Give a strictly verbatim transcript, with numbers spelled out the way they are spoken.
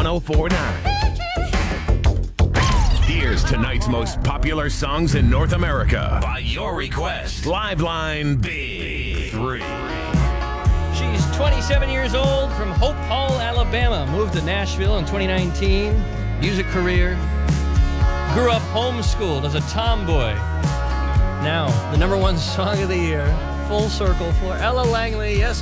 oh four point nine. Here's tonight's most popular songs in North America. By your request, Liveline B three. She's twenty-seven years old from Hope Hall, Alabama. Moved to Nashville in twenty nineteen. Music career. Grew up homeschooled as a tomboy. Now, the number one song of the year. Full circle for Ella Langley. Yes,